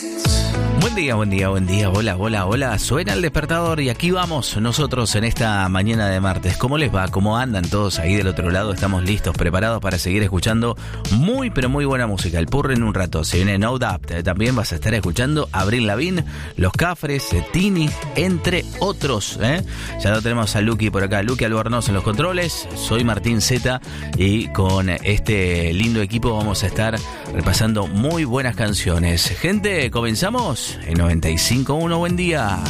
Buen día, buen día, buen día. Hola, hola, hola. Suena el despertador y aquí vamos nosotros en esta mañana de martes. ¿Cómo les va? ¿Cómo andan todos ahí del otro lado? Estamos listos, preparados para seguir escuchando muy, pero muy buena música. El Purre en un rato. Se viene No Doubt. También vas a estar escuchando Avril Lavigne, Los Cafres, Tini, entre otros. Ya lo tenemos a Luqui por acá. Luqui Albornoz en los controles. Soy Martín Zeta y con este lindo equipo vamos a estar repasando muy buenas canciones. Gente, comenzamos en 95.1. Buen día.